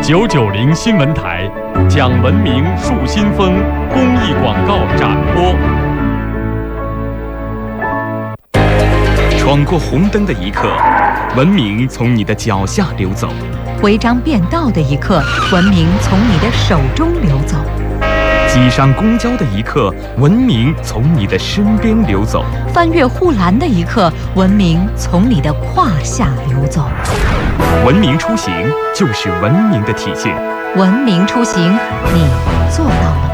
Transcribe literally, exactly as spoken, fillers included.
九九零新闻台讲文明树新风公益广告展播。闯过红灯的一刻，文明从你的脚下流走； 违章变道的一刻，文明从你的手中流走； 挤上公交的一刻，文明从你的身边流走； 翻越护栏的一刻，文明从你的胯下流走。 文明出行就是文明的体现。 文明出行，你做到了吗？